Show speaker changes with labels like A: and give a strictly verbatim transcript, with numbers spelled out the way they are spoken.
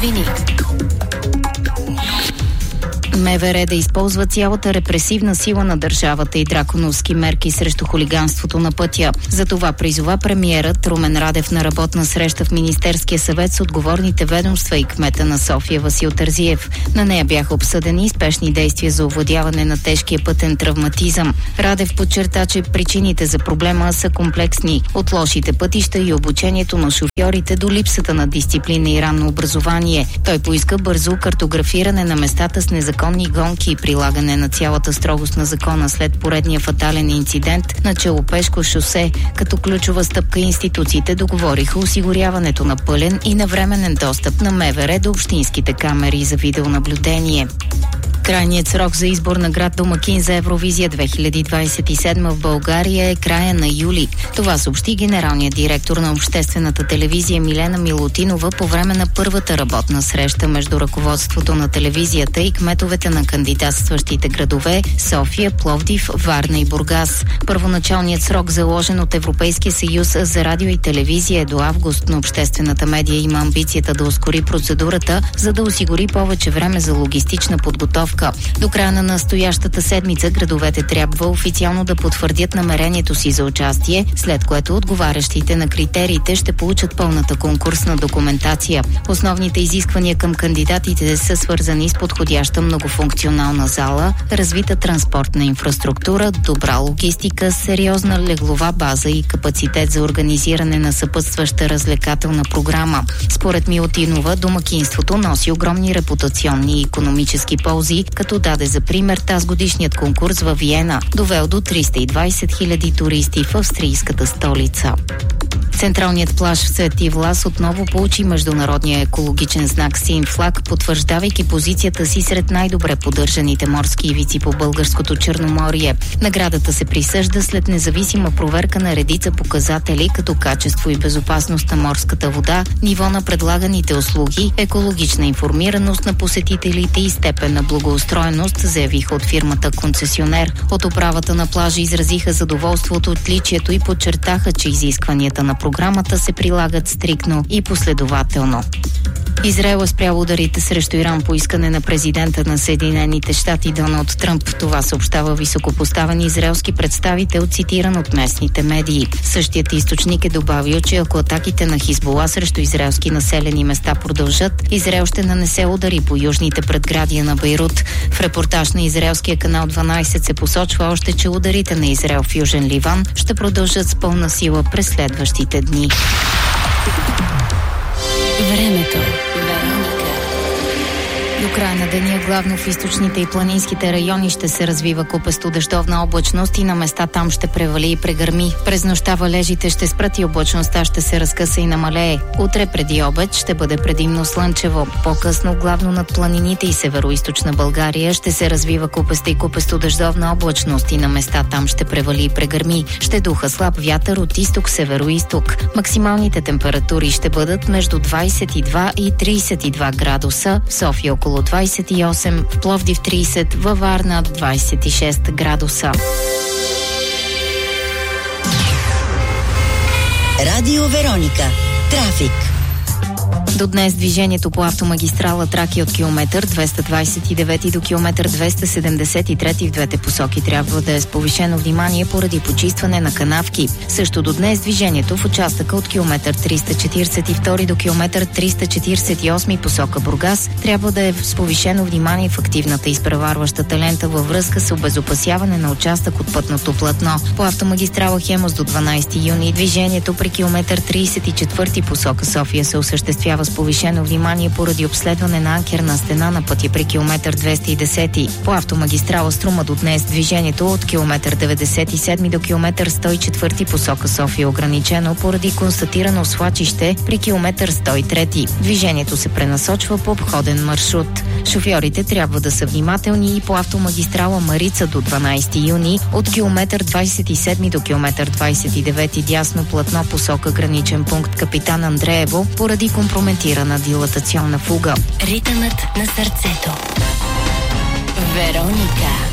A: новини. МВР да използва цялата репресивна сила на държавата и драконовски мерки срещу хулиганството на пътя. За това призова премиерът Румен Радев на работна среща в Министерския съвет с отговорните ведомства и кмета на София Васил Терзиев. На нея бяха обсъдени спешни действия за овладяване на тежкия пътен травматизъм. Радев подчерта, че причините за проблема са комплексни. От лошите пътища и обучението на шофьорите до липсата на дисциплина и ранно образование. Той поиска бързо картографиране на местата с незаконни гонки и прилагане на цялата строгост на закона след поредния фатален инцидент на Челопешко шосе. Като ключова стъпка институциите договориха осигуряването на пълен и навременен достъп на МВР до общинските камери за видеонаблюдение. Крайният срок за избор на град домакин за Евровизия две хиляди двадесет и седма в България е края на юли. Това съобщи генералният директор на обществената телевизия Милена Милутинова по време на първата работна среща между ръководството на телевизията и кметовете на кандидатстващите градове София, Пловдив, Варна и Бургас. Първоначалният срок, заложен от Европейския съюз за радио и телевизия, е до август, но обществената медия има амбицията да ускори процедурата, за да осигури повече време за логистична подготовка. До края на настоящата седмица градовете трябва официално да потвърдят намерението си за участие, след което отговарящите на критериите ще получат пълната конкурсна документация. Основните изисквания към кандидатите са свързани с подходяща многофункционална зала, развита транспортна инфраструктура, добра логистика, сериозна леглова база и капацитет за организиране на съпътстваща развлекателна програма. Според Милутинова, домакинството носи огромни репутационни и икономически ползи, като даде за пример тазгодишният конкурс във Виена, довел до триста и двадесет хиляди туристи в австрийската столица. Централният плаж в Свети Влас отново получи международния екологичен знак Син флаг, потвърждавайки позицията си сред най-добре поддържаните морски ивици по българското Черноморие. Наградата се присъжда след независима проверка на редица показатели, като качество и безопасност на морската вода, ниво на предлаганите услуги, екологична информираност на посетителите и степен на благоустроеност, заявиха от фирмата концесионер. От управата на плажа изразиха задоволство от отличието и подчертаха, че изискванията на програмата се прилагат стриктно и последователно. Израел е спрял ударите срещу Иран по искане на президента на Съединените щати Доналд Тръмп. Това съобщава високопоставен израелски представител, цитиран от местните медии. Същият източник е добавил, че ако атаките на Хизбула срещу израелски населени места продължат, Израел ще нанесе удари по южните предградия на Бейрут. В репортаж на израелския канал дванадесет се посочва още, че ударите на Израел в Южен Ливан ще продължат с пълна сила през следващите дни. Времето. До края на деня главно в източните и планинските райони ще се развива купесто дъждовна облачност и на места там ще превали и прегърми. През нощта валежите ще спрат и облачността ще се разкъса и намалее. Утре преди обед ще бъде предимно слънчево. По-късно главно над планините и североизточна България ще се развива купеста и купесто дъждовна облачност и на места там ще превали и прегърми. Ще духа слаб вятър от изток-североизток. Максималните температури ще бъдат между двадесет и два и тридесет и два градуса. В София около двадесет и осем, в Пловдив тридесет, във Варна двадесет и шест градуса.
B: Радио Вероника. Трафик.
A: До днес движението по автомагистрала Тракия от километър двеста двадесет и девети до километър двеста седемдесет и трети в двете посоки трябва да е с повишено внимание поради почистване на канавки. Също до днес движението в участъка от километър триста четиридесет и втори до километър триста четиридесет и осми посока Бургас трябва да е с повишено внимание в активната изпреварващата лента във връзка с обезопасяване на участък от пътното платно. По автомагистрала Хемус до дванадесети юни движението при километър тридесет и четвърти посока София се осъществява с повишено внимание поради обследване на анкерна стена на пътя при километър двеста и десети. По автомагистрала Струма до днес движението от километър деветдесет и седми до километър сто и четвърти посока София ограничено поради констатирано свлачище при километър сто и трети. Движението се пренасочва по обходен маршрут. Шофьорите трябва да са внимателни и по автомагистрала Марица до дванадесети юни от километър двадесет и седми до километър двадесет и девети дясно платно посока граничен пункт Капитан Андреево поради компрометирана дилатационна фуга.
B: Ритъмът на сърцето. Вероника.